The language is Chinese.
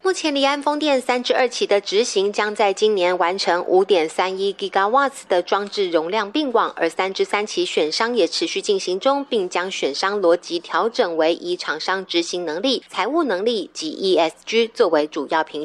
目前离岸风电3至2期的执行将在今年完成5.31 gigawatts 的装置容量并网，而3至3期选商也持续进行中，并将选商逻辑调整为以厂商执行能力、财务能力及 ESG 作为主要评